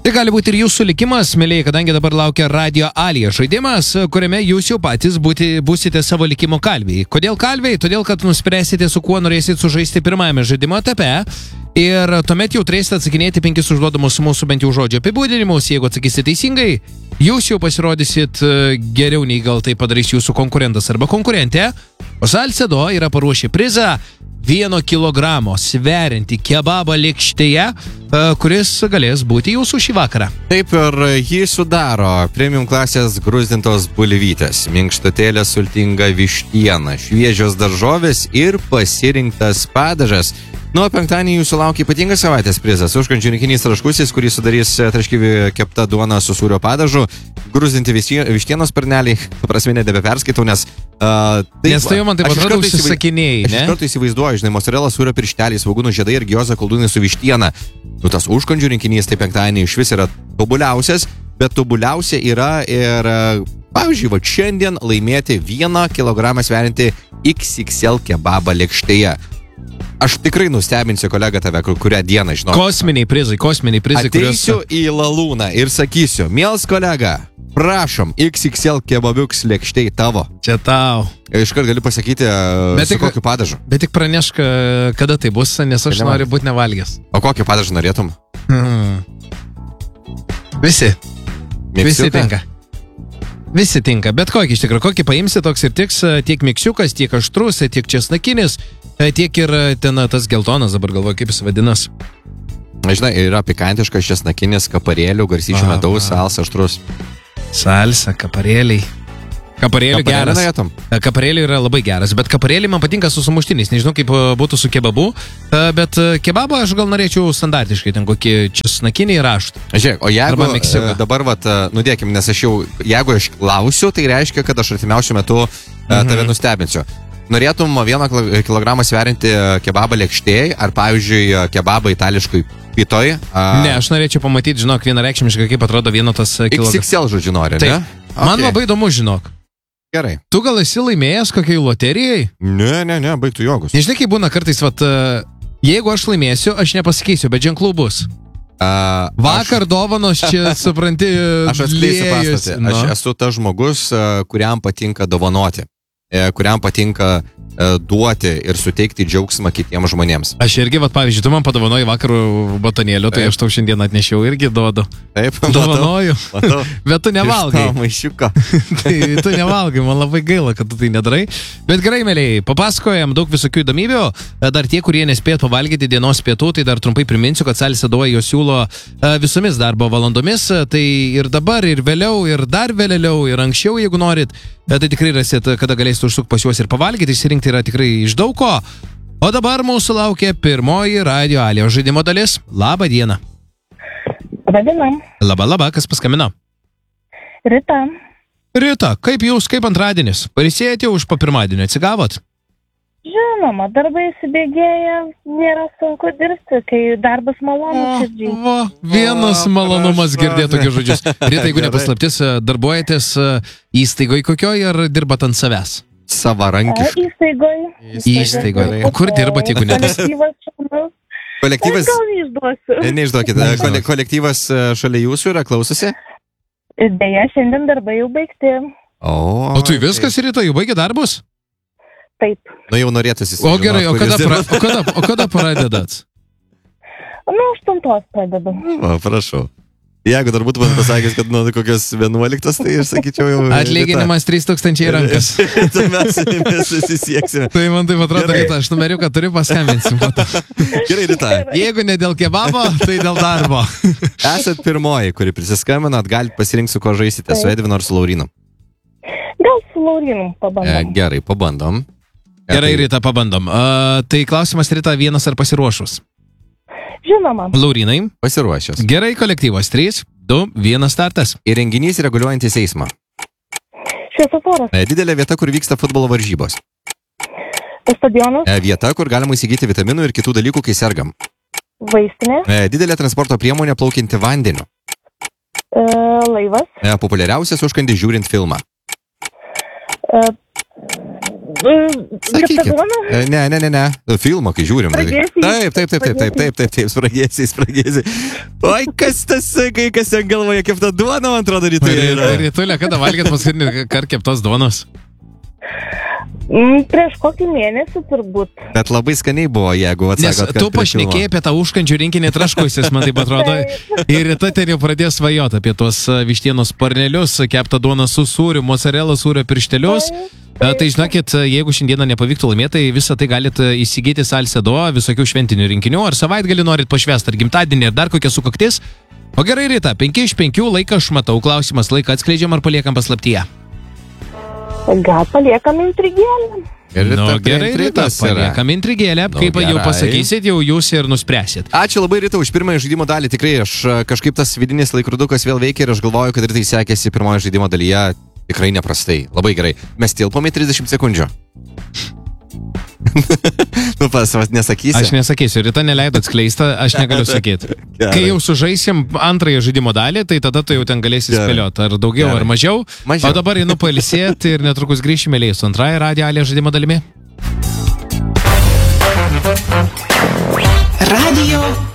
Tai gali būti ir jūsų likimas, mėlyje, kadangi dabar laukia Radio Alija žaidimas, kuriame jūs jau patys būsite savo likimo kalviai. Kodėl kalviai? Todėl, kad nuspręsite, su kuo norėsite sužaisti pirmajame žaidimo etape. Ir tuomet jau turėsite atsakinėti 5 užduodamus mūsų bent jau žodžio apibūdinimus. Jeigu atsakysite teisingai, jūs jau pasirodysit geriau nei gal tai padarys jūsų konkurentas arba konkurentė. O Salcedo yra paruošę prizą 1 kilogramo sveriantį kebabą lėkštėje, kuris galės būti jūsų šį vakarą. Taip ir jį sudaro premium klasės gruzdintos bulvytės, minkštutėlė sultinga vištiena, šviežios daržovės ir pasirinktas padažas. Nuo penktadienį jūsų laukia ypatingas savaitės prizas. Užkandžių rinkinys traškusis, kurį sudarys traškyvi kepta duona su sūrio padažu, gruzdinti vištienos sparneliai, prasme nebeperskaitau, nes... Nes tai jau man taip atrodo užsisakinėjai, ne? Aš kartais įsivaizduoju, žinai, mozzarella, sūrio piršteliai, svogūnų žiedai ir gioza koldūnai su vištiena. Nu, tas užkandžių rinkinys tai penktadienį iš vis yra tobuliausias, bet tobuliausia yra ir, pavyzdžiui, va šiandien laimėti 1 kilogramą sveriantį XXL kebabą lėkštėje. Aš tikrai nustebinsiu kolegą tave, kurią dieną žinau. Kosminiai prizai. Ateisiu į Lalūną ir sakysiu, mielas kolega, prašom, XXL kebabiuks lėkštėj tavo. Čia tau. Iškart galiu pasakyti, su kokiu padažu. Bet tik pranešk, kada tai bus, nes aš noriu būti nevalgęs. O kokį padažą norėtum? Visi tinka. Visi tinka, bet kokį iš tikrųjų, kokį paimsi, toks ir tiks, tiek miksiukas, tiek aštrus, tiek česnakinis, tiek ir ten tas geltonas, dabar galvoju, kaip jis vadinas. Žinai, yra pikantiškas česnakinis, kaparėlių, garsyčių medaus, salsa aštrus. Salsa, kaparėliai. Kaparėlių geras. Kaparėlių yra labai geras, bet kaparėliai man patinka su sumuštiniais. Nežinau, kaip būtų su kebabu, bet kebabą aš gal norėčiau standartiškai, ten kokį česnakinį ir aštrų. Žiūrėk, o jeigu dabar, nudėkim, nes jeigu aš klausiu, tai reiškia, kad aš artimiausiu metu tave nustebinsiu. Norėtum 1 kilogramą sverinti kebabą lėkštėj, ar pavyzdžiui kebabą itališkui pitoj? Ne, aš norėčiau pamatyti, žinok, vienareikšmiškai, kaip atrodo vieno tas kilogramas. XXL žodžiu nori, ne? Man labai įdomu, žinok. Gerai. Tu gal esi laimėjęs kokiai loterijai? Ne, baigtų jogus. Nežinai, kaip būna kartais, jeigu aš laimėsiu, aš nepasakysiu, bet ženklų bus. Vakar dovanos čia, supranti, aš atskleisiu paslaptį. Aš esu tas žmogus, kuriam patinka dovanoti, kuriam patinka duoti ir suteikti džiaugsmą kitiems žmonėms. Aš irgi, pavyzdžiui, tu man padovanoji vakar batonėlių, tai aš tau šiandien atnešiau irgi duodu. Taip, dovanoju. Matau. Bet tu nevalgai. Maišiuką. Tai tu nevalgai, man labai gaila, kad tu tai nedarai. Bet gerai, mėlyje, papasakojam daug visokių įdomybių. Dar tie, kurie nespėt pavalgyti dienos pietų, tai dar trumpai priminsiu, kad Salcedo jos siūlo visomis darbo valandomis. Tai ir dabar, ir vėliau, ir dar vėliau, ir anksčiau, jeigu norit. Tai tikrai rasit, kada galėsite užsukti pas juos ir pavalgyti, išsirinkti yra tikrai iš daug ko. O dabar mūsų laukia pirmoji Radio Alija žaidimo dalis. Labą dieną. Labą dieną. Labą, kas paskambino? Rita. Rita, kaip jūs, kaip antradienis? Pailsėjote už po pirmadienį, atsigavot? Žinoma, darbai įsibėgėja, nėra sunku dirbti, kai darbas malonus širdžiai. Vienas malonumas girdėti tokius žodžius. Rita, jeigu nepaslaptis, darbuojatės įstaigoje kokioj ar dirbat ant savęs? Savarankiškai. Įstaigoje. O kur dirbat, jeigu ne? Kolektyvas. Gal neišduosiu. Neišduokit. Kolektyvas šalia jūsų yra, klausosi? Deja, šiandien darbai jau baigti. O tai viskas, Rita, jau baigė darbus? Taip. Nu jau norėtųsi. O gerai, o kada pradedat? 8 pradedu. O, prašau. Jeigu dar būtų man pasakęs, kad nuo kokios 11, tai aš sakyčiau jau... Atlyginimas 3000 rankas. Mes susisieksime. Tai man taip atrodo, Rita, aš numeriuką turiu, paskambinsim. Gerai, Rita. Jeigu ne dėl kebabo, tai dėl darbo. Esat pirmoji, kuri prisiskambinat, galite pasirinkti, su ko žaisite, su Edvinu ar su Laurinu. Gal su Laurinu pabandom. Gerai, pabandom. Gerai, Rita, pabandom. Tai klausimas, Rita, vienas ar pasiruošus? Žinoma. Laurinai. Pasiruošęs. Gerai, kolektyvas 3, 2, 1 startas. Įrenginys reguliuojantis eismą. Šviesoforas. Didelė vieta, kur vyksta futbolo varžybos. Stadionas. Vieta, kur galima įsigyti vitaminų ir kitų dalykų, kai sergam. Vaistinė. Didelė transporto priemonė plaukianti vandeniu. Laivas. Populiariausias užkandis žiūrint filmą. Sakykit. Duona? Ne. Filmo, kai žiūrim. Taip, spragėsiai. Oi, kas tas, kas ten galvoja, kepta duona, man atrodo, rytoj yra. Rytulė, kada valgėt paskutinį kartą keptos duonos? Prieš kokį mėnesį turbūt. Bet labai skaniai buvo, jeigu Nes atsakot, kad tu pašnekėjai apie tą užkandžių rinkinį traškusis, man taip atrodo. Ir rytoj ten jau pradėjo svajoti apie tuos vištienos sparnelius, keptą duoną su sūriu, mozzarella sūrio pirštelius. Tai žinokit, jeigu šiandieną nepavyktų laimėti, tai visą tai galite įsigyti Salcedo, visokių šventinių rinkinių, ar savaitgalį norit pašvęsti, ar gimtadienį, ar dar kokią sukaktis. O gerai, Rita, 5 iš 5 laiką aš matau, klausimas, laiką atskleidžiam ar paliekam paslaptyje? Gal paliekam intrigėlę. Gerai, Rita, paliekam intrigėlę, kaip jau pasakysit, jau jūs ir nuspręsit. Ačiū labai, Rita, už pirmąją žaidimo dalį. Tikrai aš kažkaip tas vidinis laikrodukas vėl veikia ir aš galvoju, kad Ritai sekėsi pirmojo žaidimo dalyje tikrai neprastai. Labai gerai. Mes tilpome 30 sekundžių. Nesakysi. Aš nesakysiu, Rita neleido atskleisti, aš negaliu sakyti. Kai jau sužaisim antrąją žaidimo dalį, tai tada tu jau ten galėsi spėlioti, ar daugiau, ar mažiau. O dabar einu pailsėti ir netrukus grįšime su antrąją Radio Alė žaidimo dalimi. Radio